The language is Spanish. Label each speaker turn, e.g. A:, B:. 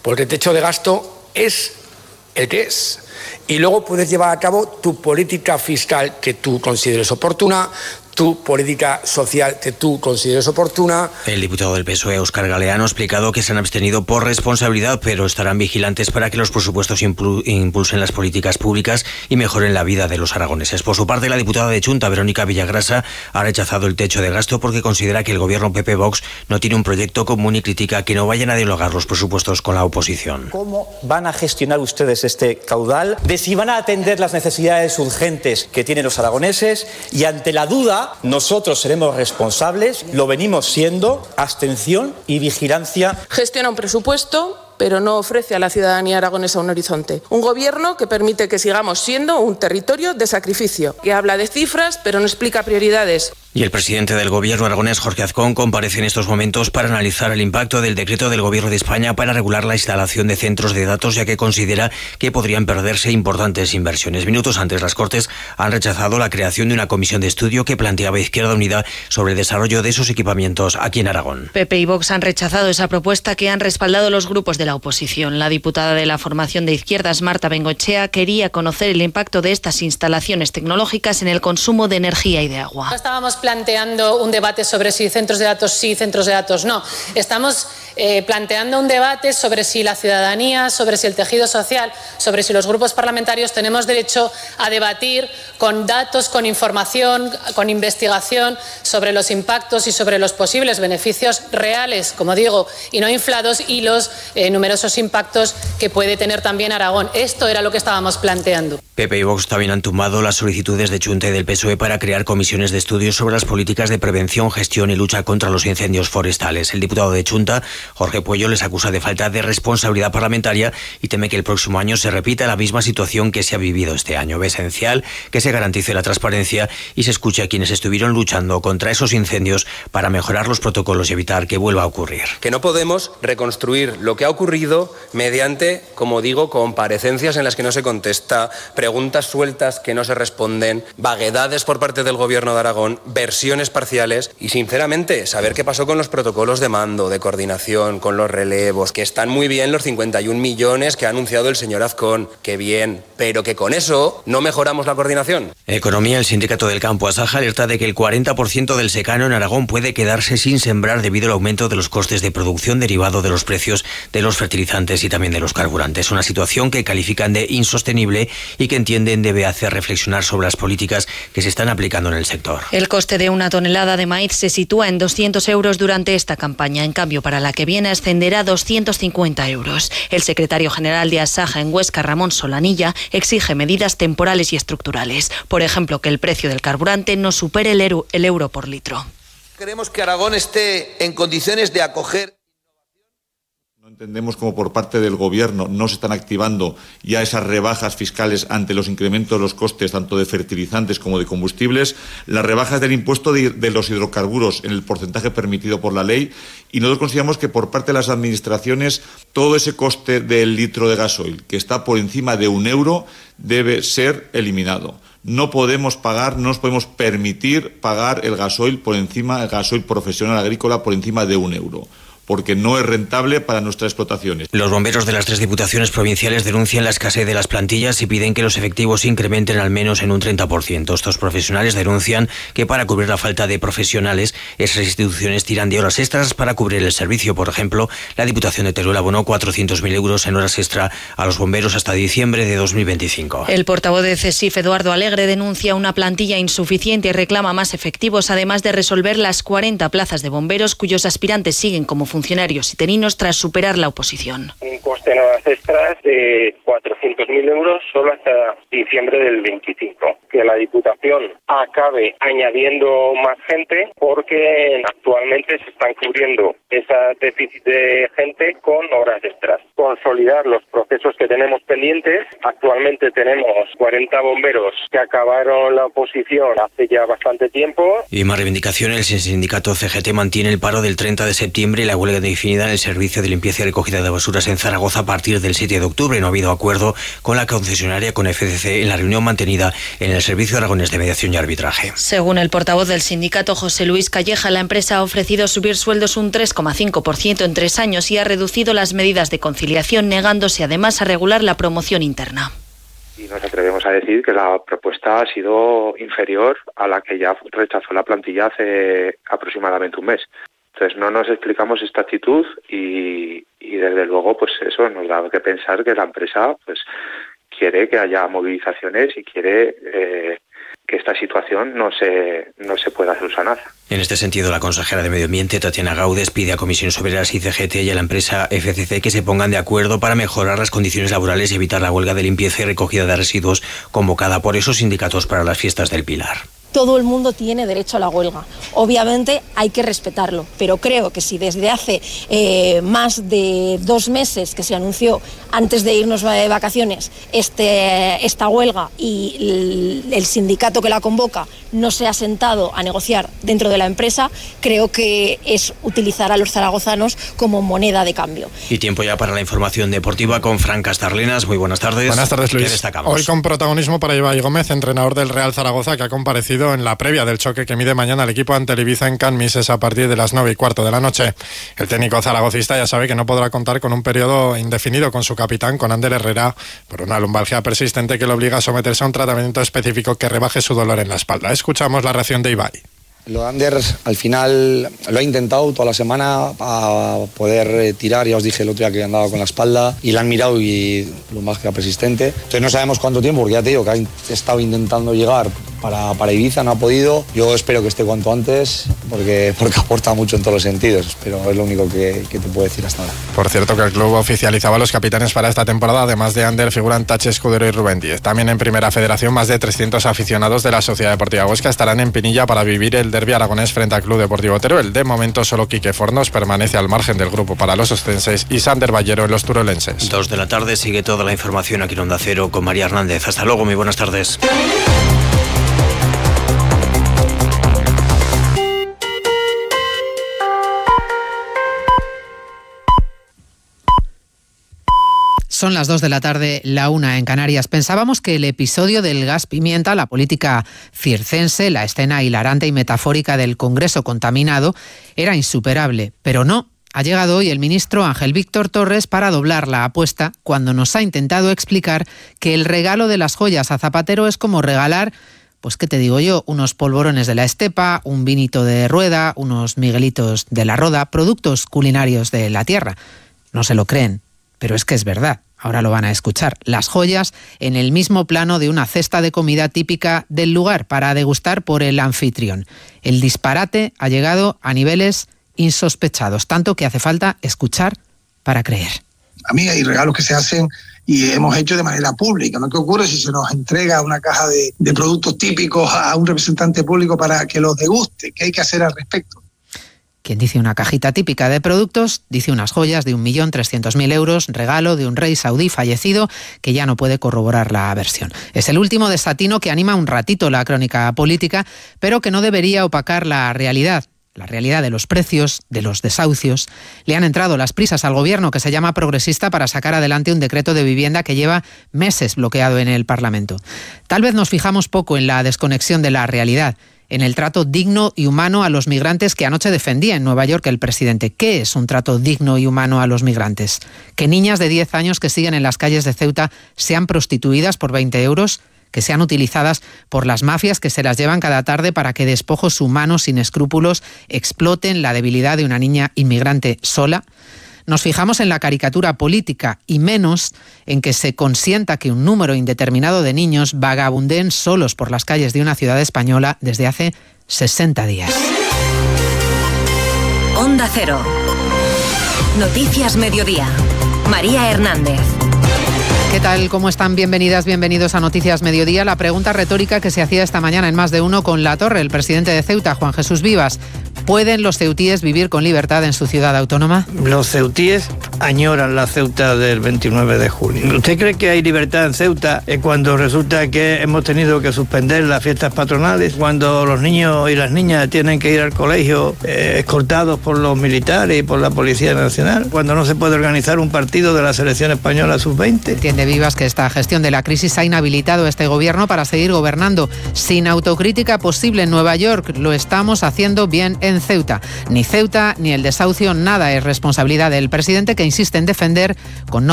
A: porque el techo de gasto es el que es. Y luego puedes llevar a cabo tu política fiscal que tú consideres oportuna, tu política social que tú consideres oportuna.
B: El diputado del PSOE, Óscar Galeano, ha explicado que se han abstenido por responsabilidad, pero estarán vigilantes para que los presupuestos impulsen las políticas públicas y mejoren la vida de los aragoneses. Por su parte, la diputada de Chunta, Verónica Villagrasa, ha rechazado el techo de gasto porque considera que el gobierno PP-Vox no tiene un proyecto común y critica que no vayan a dialogar los presupuestos con la oposición.
C: ¿Cómo van a gestionar ustedes este caudal? De si van a atender las necesidades urgentes que tienen los aragoneses, y ante la duda nosotros seremos responsables, lo venimos siendo, abstención y vigilancia.
D: Gestiona un presupuesto, pero no ofrece a la ciudadanía aragonesa un horizonte. Un gobierno que permite que sigamos siendo un territorio de sacrificio, que habla de cifras, pero no explica prioridades.
B: Y el presidente del gobierno aragonés, Jorge Azcón, comparece en estos momentos para analizar el impacto del decreto del gobierno de España para regular la instalación de centros de datos, ya que considera que podrían perderse importantes inversiones. Minutos antes, las Cortes han rechazado la creación de una comisión de estudio que planteaba Izquierda Unida sobre el desarrollo de esos equipamientos aquí en Aragón.
E: PP y Vox han rechazado esa propuesta que han respaldado los grupos de la oposición. La diputada de la formación de izquierdas, Marta Bengoechea, quería conocer el impacto de estas instalaciones tecnológicas en el consumo de energía y de agua.
F: Estábamos planteando un debate sobre si centros de datos sí, centros de datos no. Estamos planteando un debate sobre si la ciudadanía, sobre si el tejido social, sobre si los grupos parlamentarios tenemos derecho a debatir con datos, con información, con investigación sobre los impactos y sobre los posibles beneficios reales, como digo, y no inflados, y los numerosos impactos que puede tener también Aragón. Esto era lo que estábamos planteando.
B: PP y Vox también han tumbado las solicitudes de Chunta y del PSOE para crear comisiones de estudios sobre las políticas de prevención, gestión y lucha contra los incendios forestales. El diputado de Chunta, Jorge Puello, les acusa de falta de responsabilidad parlamentaria y teme que el próximo año se repita la misma situación que se ha vivido este año. Ve esencial que se garantice la transparencia y se escuche a quienes estuvieron luchando contra esos incendios para mejorar los protocolos y evitar que vuelva a ocurrir.
G: Que no podemos reconstruir lo que ha ocurrido mediante, como digo, comparecencias en las que no se contesta, preguntas sueltas que no se responden, vaguedades por parte del Gobierno de Aragón, versiones parciales y, sinceramente, saber qué pasó con los protocolos de mando, de coordinación, con los relevos, que están muy bien los 51 millones que ha anunciado el señor Azcón, que bien, pero que con eso no mejoramos la coordinación.
B: Economía, el sindicato del campo Asaja alerta de que el 40% del secano en Aragón puede quedarse sin sembrar debido al aumento de los costes de producción derivado de los precios de los fertilizantes y también de los carburantes. Una situación que califican de insostenible y que entienden debe hacer reflexionar sobre las políticas que se están aplicando en el sector.
E: El coste de una tonelada de maíz se sitúa en 200 euros durante esta campaña. En cambio, para la que viene ascenderá a 250 euros. El secretario general de Asaja en Huesca, Ramón Solanilla, exige medidas temporales y estructurales. Por ejemplo, que el precio del carburante no supere el euro por litro.
H: Queremos que Aragón esté en condiciones de acoger.
I: No entendemos cómo por parte del Gobierno no se están activando ya esas rebajas fiscales ante los incrementos de los costes tanto de fertilizantes como de combustibles, las rebajas del impuesto de los hidrocarburos en el porcentaje permitido por la ley, y nosotros consideramos que por parte de las administraciones todo ese coste del litro de gasoil que está por encima de €1 debe ser eliminado. No podemos pagar, no nos podemos permitir pagar el gasoil profesional agrícola por encima de €1. Porque no es rentable para nuestras explotaciones.
B: Los bomberos de las 3 diputaciones provinciales denuncian la escasez de las plantillas y piden que los efectivos se incrementen al menos en un 30%. Estos profesionales denuncian que para cubrir la falta de profesionales, esas instituciones tiran de horas extras para cubrir el servicio. Por ejemplo, la Diputación de Teruel abonó 400.000 euros en horas extra a los bomberos hasta diciembre de 2025.
E: El portavoz de CESIF, Eduardo Alegre, denuncia una plantilla insuficiente y reclama más efectivos, además de resolver las 40 plazas de bomberos cuyos aspirantes siguen como funcionarios interinos tras superar la oposición.
J: Un coste en horas extras de 400.000 euros solo hasta diciembre del 25. Que la Diputación acabe añadiendo más gente porque actualmente se están cubriendo ese déficit de gente con horas extras. Consolidar los procesos que tenemos pendientes. Actualmente tenemos 40 bomberos que acabaron la oposición hace ya bastante tiempo.
B: Y más reivindicaciones, el sindicato CGT mantiene el paro del 30 de septiembre y la huelga indefinida en el servicio de limpieza y recogida de basuras en Zaragoza a partir del 7 de octubre. No ha habido acuerdo con la concesionaria, con FCC, en la reunión mantenida en el Servicio Aragonés de Mediación y Arbitraje.
E: Según el portavoz del sindicato, José Luis Calleja, la empresa ha ofrecido subir sueldos un 3,5% en 3 años y ha reducido las medidas de conciliación conciliación, negándose además a regular la promoción interna.
K: Y nos atrevemos a decir que la propuesta ha sido inferior a la que ya rechazó la plantilla hace aproximadamente un mes. Entonces no nos explicamos esta actitud y desde luego pues eso nos da que pensar que la empresa pues quiere que haya movilizaciones y quiere que esta situación no se pueda subsanar.
B: En este sentido, la consejera de Medio Ambiente, Tatiana Gaudes, pide a Comisiones Obreras y CGT y a la empresa FCC que se pongan de acuerdo para mejorar las condiciones laborales y evitar la huelga de limpieza y recogida de residuos convocada por esos sindicatos para las fiestas del Pilar.
L: Todo el mundo tiene derecho a la huelga. Obviamente hay que respetarlo, pero creo que si desde hace más de 2 meses que se anunció antes de irnos de vacaciones esta huelga y el sindicato que la convoca no se ha sentado a negociar dentro de la empresa, creo que es utilizar a los zaragozanos como moneda de cambio.
B: Y tiempo ya para la información deportiva con Fran Castarlenas. Muy buenas tardes.
M: Buenas tardes, Luis.
B: ¿Qué destacamos?
M: Hoy con protagonismo para Ibai Gómez, entrenador del Real Zaragoza, que ha comparecido en la previa del choque que mide mañana el equipo ante el Ibiza en Can Mises a partir de las 9:15 de la noche. El técnico zaragocista ya sabe que no podrá contar con un periodo indefinido con su capitán, con Ander Herrera, por una lumbalgia persistente que le obliga a someterse a un tratamiento específico que rebaje su dolor en la espalda. Escuchamos la reacción de Ibai.
N: Lo de Ander, al final lo he intentado toda la semana a poder tirar, ya os dije el otro día que andaba con la espalda y la han mirado y lumbalgia persistente. Entonces no sabemos cuánto tiempo, porque ya te digo que ha estado intentando llegar para Ibiza, no ha podido. Yo espero que esté cuanto antes porque aporta mucho en todos los sentidos, pero es lo único que te puedo decir hasta ahora.
M: Por cierto, que el club oficializaba los capitanes para esta temporada. Además de Ander figuran Tache Escudero y Rubén Díez. También en Primera Federación, más de 300 aficionados de la Sociedad Deportiva Huesca estarán en Pinilla para vivir el derbi aragonés frente al Club Deportivo Teruel. De momento solo Quique Fornos permanece al margen del grupo para los ostenses y Sander Ballero en los turolenses.
B: 2 de la tarde, sigue toda la información aquí en Onda Cero con María Hernández. Hasta luego, muy buenas tardes.
O: Son las 2 de la tarde, la 1 en Canarias. Pensábamos que el episodio del gas pimienta, la política circense, la escena hilarante y metafórica del Congreso contaminado, era insuperable, pero no. Ha llegado hoy el ministro Ángel Víctor Torres para doblar la apuesta cuando nos ha intentado explicar que el regalo de las joyas a Zapatero es como regalar, pues qué te digo yo, unos polvorones de la estepa, un vinito de Rueda, unos miguelitos de la Roda, productos culinarios de la tierra. No se lo creen, pero es que es verdad. Ahora lo van a escuchar. Las joyas en el mismo plano de una cesta de comida típica del lugar para degustar por el anfitrión. El disparate ha llegado a niveles insospechados, tanto que hace falta escuchar para creer.
P: A mí hay regalos que se hacen y hemos hecho de manera pública, ¿no? ¿Qué ocurre si se nos entrega una caja de productos típicos a un representante público para que los deguste? ¿Qué hay que hacer al respecto?
O: Quien dice una cajita típica de productos, dice unas joyas de 1.300.000 euros, regalo de un rey saudí fallecido que ya no puede corroborar la versión. Es el último desatino que anima un ratito la crónica política, pero que no debería opacar la realidad de los precios, de los desahucios. Le han entrado las prisas al gobierno, que se llama progresista, para sacar adelante un decreto de vivienda que lleva meses bloqueado en el Parlamento. Tal vez nos fijamos poco en la desconexión de la realidad, en el trato digno y humano a los migrantes que anoche defendía en Nueva York el presidente. ¿Qué es un trato digno y humano a los migrantes? ¿Que niñas de 10 años que siguen en las calles de Ceuta sean prostituidas por 20 euros? ¿Que sean utilizadas por las mafias que se las llevan cada tarde para que despojos humanos sin escrúpulos exploten la debilidad de una niña inmigrante sola? Nos fijamos en la caricatura política y menos en que se consienta que un número indeterminado de niños vagabundeen solos por las calles de una ciudad española desde hace 60 días.
Q: Onda Cero. Noticias Mediodía. María Hernández.
O: ¿Qué tal? ¿Cómo están? Bienvenidas, bienvenidos a Noticias Mediodía. La pregunta retórica que se hacía esta mañana en Más de Uno con Latorre, el presidente de Ceuta, Juan Jesús Vivas. ¿Pueden los ceutíes vivir con libertad en su ciudad autónoma?
R: Los ceutíes añoran la Ceuta del 29 de julio. ¿Usted cree que hay libertad en Ceuta cuando resulta que hemos tenido que suspender las fiestas patronales? Cuando los niños y las niñas tienen que ir al colegio escoltados por los militares y por la Policía Nacional? Cuando no se puede organizar un partido de la selección española sub-20.
O: Entiende Vivas que esta gestión de la crisis ha inhabilitado a este gobierno para seguir gobernando. Sin autocrítica posible en Nueva York, lo estamos haciendo bien en Ceuta. Ni Ceuta ni el desahucio, nada es responsabilidad del presidente, que insiste en defender con